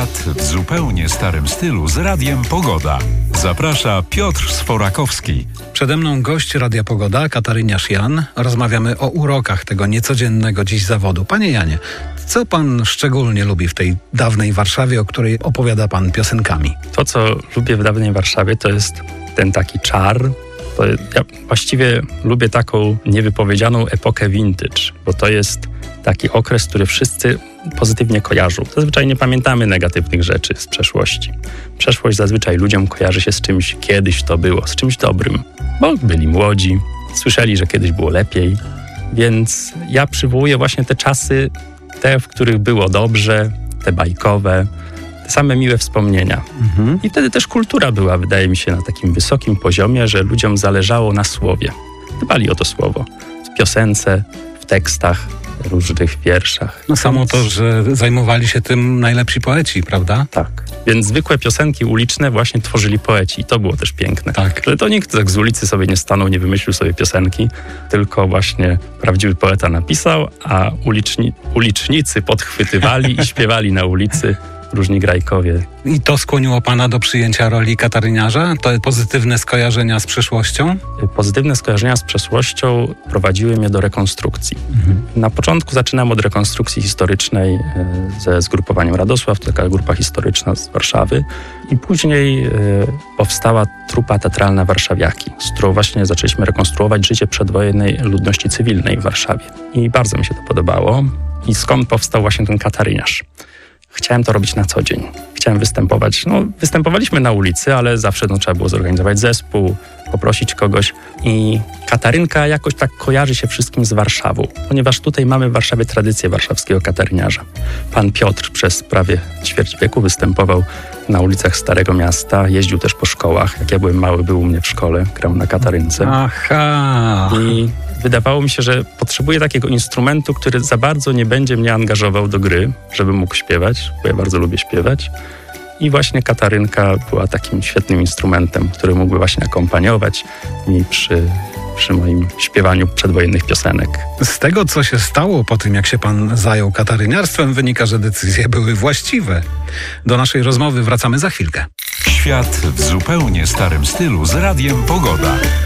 Świat w zupełnie starym stylu z Radiem Pogoda. Zaprasza Piotr Sforakowski. Przede mną gość Radia Pogoda, kataryniarz Jan. Rozmawiamy o urokach tego niecodziennego dziś zawodu. Panie Janie, co pan szczególnie lubi w tej dawnej Warszawie, o której opowiada pan piosenkami? To, co lubię w dawnej Warszawie, to jest ten taki czar. Ja właściwie lubię taką niewypowiedzianą epokę vintage, bo to jest taki okres, który wszyscy pozytywnie kojarzą. Zazwyczaj nie pamiętamy negatywnych rzeczy z przeszłości. Przeszłość zazwyczaj ludziom kojarzy się z czymś, kiedyś to było, z czymś dobrym, bo byli młodzi, słyszeli, że kiedyś było lepiej, więc ja przywołuję właśnie te czasy, te, w których było dobrze, te bajkowe, te same miłe wspomnienia. I wtedy też kultura była, wydaje mi się, na takim wysokim poziomie, że ludziom zależało na słowie. Dbali o to słowo. W piosence, w tekstach, różnych wierszach. No samo to, że zajmowali się tym najlepsi poeci, prawda? Tak. Więc zwykłe piosenki uliczne właśnie tworzyli poeci i to było też piękne. Tak. Że to nikt tak z ulicy sobie nie stanął, nie wymyślił sobie piosenki, tylko właśnie prawdziwy poeta napisał, a ulicznicy podchwytywali i śpiewali na ulicy różni grajkowie. I to skłoniło pana do przyjęcia roli kataryniarza? To pozytywne skojarzenia z przeszłością? Pozytywne skojarzenia z przeszłością prowadziły mnie do rekonstrukcji. Na początku zaczynam od rekonstrukcji historycznej ze zgrupowaniem Radosław, to taka grupa historyczna z Warszawy. I później powstała trupa teatralna Warszawiaki, z którą właśnie zaczęliśmy rekonstruować życie przedwojennej ludności cywilnej w Warszawie. I bardzo mi się to podobało. I skąd powstał właśnie ten kataryniarz? Chciałem to robić na co dzień. Chciałem występować. Występowaliśmy na ulicy, ale zawsze trzeba było zorganizować zespół, poprosić kogoś. I katarynka jakoś tak kojarzy się wszystkim z Warszawą, ponieważ tutaj mamy w Warszawie tradycję warszawskiego kataryniarza. Pan Piotr przez prawie ćwierć wieku występował na ulicach Starego Miasta, jeździł też po szkołach. Jak ja byłem mały, był u mnie w szkole, grał na katarynce. Aha! I wydawało mi się, że potrzebuję takiego instrumentu, który za bardzo nie będzie mnie angażował do gry, żebym mógł śpiewać, bo ja bardzo lubię śpiewać. I właśnie katarynka była takim świetnym instrumentem, który mógłby właśnie akompaniować mi przy moim śpiewaniu przedwojennych piosenek. Z tego, co się stało po tym, jak się pan zajął kataryniarstwem, wynika, że decyzje były właściwe. Do naszej rozmowy wracamy za chwilkę. Świat w zupełnie starym stylu z Radiem Pogoda.